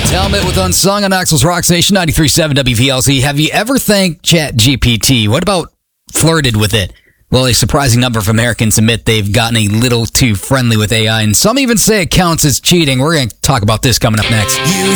Helmet with Unsung on Knoxville's Rock Station, 93.7 WVLZ. Have you ever thanked ChatGPT? What about flirted with it? Well, a surprising number of Americans admit they've gotten a little too friendly with AI, and some even say it counts as cheating. We're going to talk about this coming up next. You